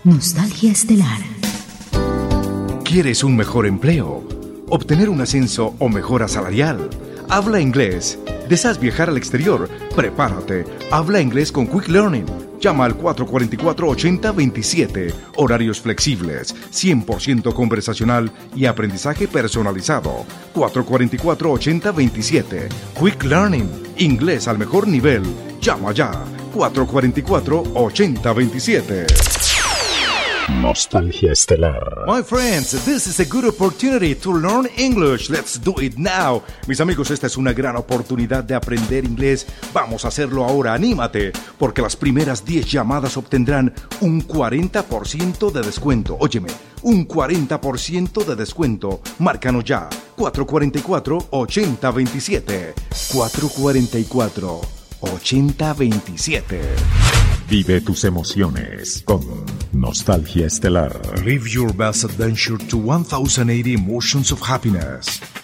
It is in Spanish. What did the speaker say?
Nostalgia Estelar. ¿Quieres un mejor empleo? ¿Obtener un ascenso o mejora salarial? ¿Habla inglés? ¿Deseas viajar al exterior? Prepárate. Habla inglés con Quick Learning. Llama al 444-8027. Horarios flexibles, 100% conversacional y aprendizaje personalizado. 444-8027. Quick Learning. Inglés al mejor nivel. Llama ya. 444-8027. Nostalgia Estelar. My friends, this is a good opportunity to learn English. Let's do it now. Mis amigos, esta es una gran oportunidad de aprender inglés. Vamos a hacerlo ahora, anímate, porque las primeras 10 llamadas obtendrán un 40% de descuento. Óyeme, un 40% de descuento. Márcanos ya. 444-8027. 444-8027. Vive tus emociones con Nostalgia Estelar. Live your best adventure to 1080 emotions of happiness.